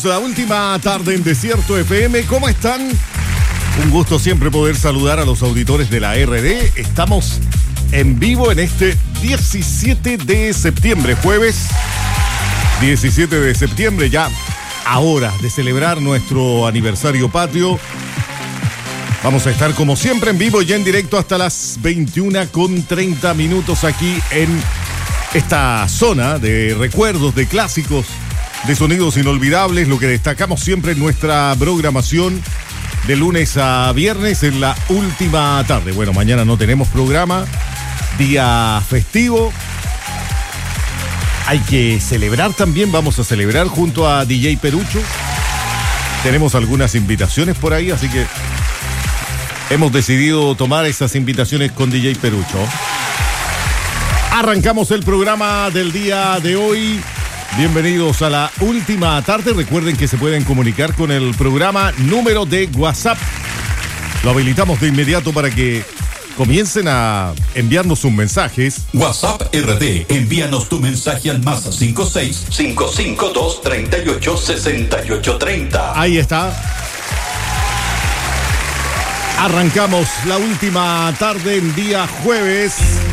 La última tarde en Desierto FM, ¿cómo están? Un gusto siempre poder saludar a los auditores de la RD. Estamos en vivo en este 17 de septiembre, jueves 17 de septiembre, ya a horas de celebrar nuestro aniversario patrio. Vamos a estar como siempre en vivo y en directo hasta las 21:30 aquí en esta zona de recuerdos, de clásicos, de sonidos inolvidables, lo que destacamos siempre en nuestra programación de lunes a viernes en la última tarde. Bueno, mañana no tenemos programa, día festivo. Hay que celebrar también, vamos a celebrar junto a DJ Perucho. Tenemos algunas invitaciones por ahí, así que hemos decidido tomar esas invitaciones con DJ Perucho. Arrancamos el programa del día de hoy. Bienvenidos a la última tarde. Recuerden que se pueden comunicar con el programa, número de WhatsApp. Lo habilitamos de inmediato para que comiencen a enviarnos sus mensajes. WhatsApp RD, envíanos tu mensaje al más 56-552-38-6830. Ahí está. Arrancamos la última tarde en día jueves.